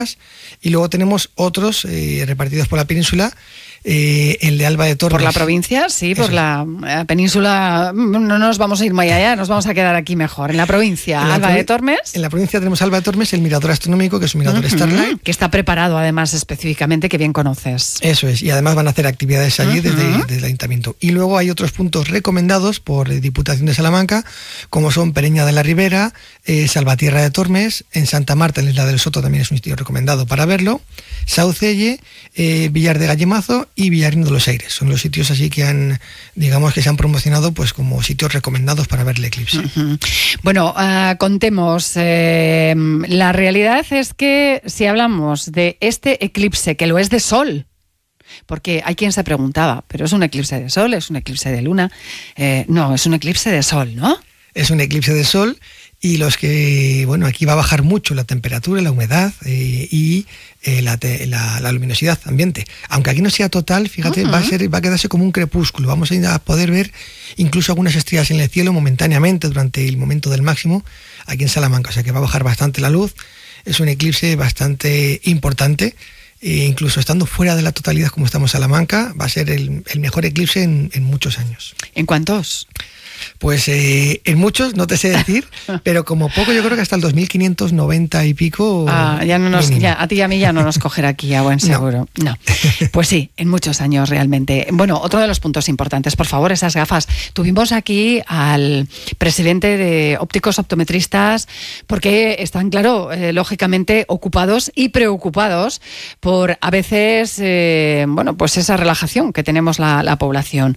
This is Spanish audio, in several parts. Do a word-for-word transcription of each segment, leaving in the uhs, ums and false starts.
y luego tenemos otros eh, repartidos por la península. Eh, el de Alba de Tormes. Por la provincia, sí, por la eh, península no nos vamos a ir muy allá, nos vamos a quedar aquí mejor. En la provincia, en la Alba provi- de Tormes. En la provincia tenemos Alba de Tormes, el mirador astronómico, que es un mirador uh-huh, Starlight. Que está preparado además específicamente, que bien conoces. Eso es, y además van a hacer actividades allí uh-huh. desde, desde el Ayuntamiento. Y luego hay otros puntos recomendados por Diputación de Salamanca, como son Pereña de la Ribera, eh, Salvatierra de Tormes, en Santa Marta, en la Isla del Soto, también es un sitio recomendado para verlo, Saucelle, eh, Villar de Gallemazo y Villarino de los Aires. Son los sitios así que han, digamos, que se han promocionado pues como sitios recomendados para ver el eclipse. Uh-huh. Bueno, uh, contemos. Eh, la realidad es que si hablamos de este eclipse, que lo es de sol, porque hay quien se preguntaba, ¿pero es un eclipse de sol? ¿Es un eclipse de luna? Eh, no, es un eclipse de sol, ¿no? Es un eclipse de sol. Y los que, bueno, aquí va a bajar mucho la temperatura, la humedad eh, y eh, la, te, la, la luminosidad ambiente. Aunque aquí no sea total, fíjate, uh-huh. va a ser, va a quedarse como un crepúsculo. Vamos a, ir a poder ver incluso algunas estrellas en el cielo momentáneamente durante el momento del máximo aquí en Salamanca. O sea que va a bajar bastante la luz. Es un eclipse bastante importante. E incluso estando fuera de la totalidad como estamos en Salamanca, va a ser el, el mejor eclipse en, en muchos años. ¿En cuántos? Pues eh, en muchos, no te sé decir, pero como poco yo creo que hasta el dos mil quinientos noventa y pico. Ah, ya no nos, ya, a ti y a mí ya no nos cogerá aquí a buen seguro. No. no. Pues sí, en muchos años realmente. Bueno, otro de los puntos importantes, por favor, esas gafas. Tuvimos aquí al presidente de ópticos optometristas porque están, claro, eh, lógicamente ocupados y preocupados por a veces, eh, bueno, pues esa relajación que tenemos la, la población.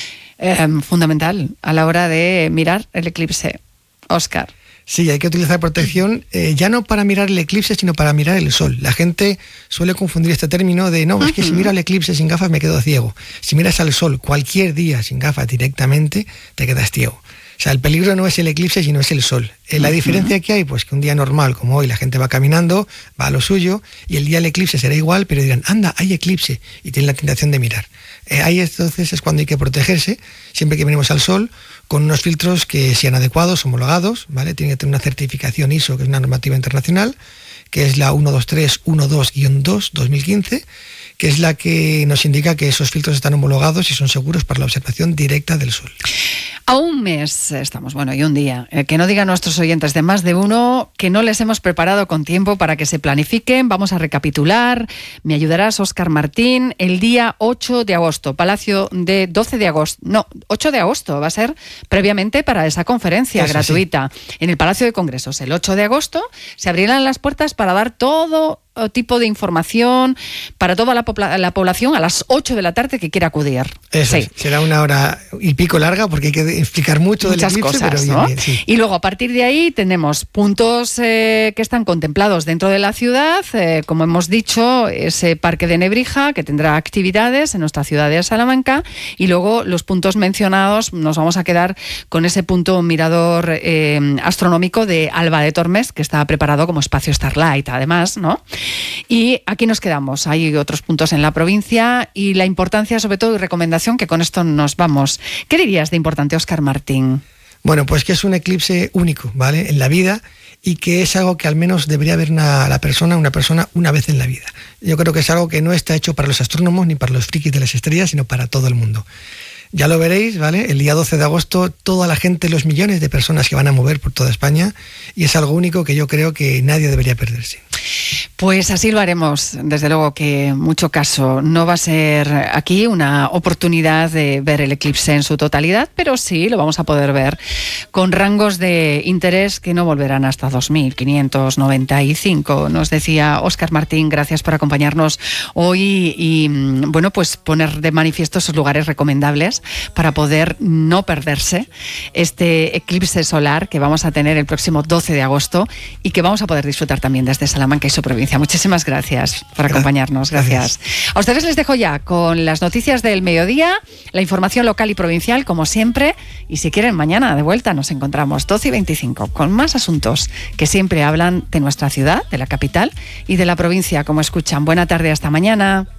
Eh, fundamental a la hora de mirar el eclipse. Óscar. Sí, hay que utilizar protección eh, ya no para mirar el eclipse, sino para mirar el sol. La gente suele confundir este término de no, uh-huh. es que si miro el eclipse sin gafas me quedo ciego. Si miras al sol cualquier día sin gafas directamente, te quedas ciego. O sea, el peligro no es el eclipse, sino es el sol. Eh, la uh-huh. diferencia que hay, pues que un día normal, como hoy, la gente va caminando, va a lo suyo, y el día del eclipse será igual, pero dirán, anda, hay eclipse, y tienen la tentación de mirar. Eh, ahí entonces es cuando hay que protegerse, siempre que venimos al sol, con unos filtros que sean adecuados, homologados, ¿vale? Tiene que tener una certificación I S O, que es una normativa internacional, que es la uno dos tres uno dos guion dos dos mil quince, que es la que nos indica que esos filtros están homologados y son seguros para la observación directa del sol. A un mes estamos, bueno, y un día. Eh, que no digan nuestros oyentes de más de uno que no les hemos preparado con tiempo para que se planifiquen. Vamos a recapitular. Me ayudarás, Óscar Martín. El día ocho de agosto, Palacio de doce de agosto, no, ocho de agosto va a ser previamente para esa conferencia Eso, gratuita sí. en el Palacio de Congresos. El ocho de agosto se abrirán las puertas para dar todo tipo de información para toda la, popla- la población a las ocho de la tarde que quiera acudir. Eso, sí. será una hora y pico larga porque hay que explicar mucho Muchas del eclipse, cosas, pero bien, ¿no? bien, sí. Y luego a partir de ahí tenemos puntos eh, que están contemplados dentro de la ciudad, eh, como hemos dicho, ese Parque de Nebrija que tendrá actividades en nuestra ciudad de Salamanca, y luego los puntos mencionados nos vamos a quedar con ese punto mirador eh, astronómico de Alba de Tormes, que está preparado como espacio Starlight además, ¿no? Y aquí nos quedamos. Hay otros puntos en la provincia y la importancia, sobre todo, y recomendación, que con esto nos vamos. ¿Qué dirías de importante, Óscar Martín? Bueno, pues que es un eclipse único, ¿vale? En la vida, y que es algo que al menos debería ver una, la persona, una persona una vez en la vida. Yo creo que es algo que no está hecho para los astrónomos ni para los frikis de las estrellas, sino para todo el mundo. Ya lo veréis, ¿vale? El día doce de agosto, toda la gente, los millones de personas que van a mover por toda España, y es algo único que yo creo que nadie debería perderse. Pues así lo haremos, desde luego que en mucho caso no va a ser aquí una oportunidad de ver el eclipse en su totalidad, pero sí lo vamos a poder ver con rangos de interés que no volverán hasta dos mil quinientos noventa y cinco. Nos decía Óscar Martín, gracias por acompañarnos hoy y, bueno, pues poner de manifiesto esos lugares recomendables para poder no perderse este eclipse solar que vamos a tener el próximo doce de agosto y que vamos a poder disfrutar también desde Salamanca y su provincia. Muchísimas gracias por acompañarnos. Gracias. gracias. A ustedes les dejo ya con las noticias del mediodía, la información local y provincial, como siempre, y si quieren mañana de vuelta nos encontramos doce y veinticinco con más asuntos que siempre hablan de nuestra ciudad, de la capital y de la provincia, como escuchan. Buena tarde, hasta mañana.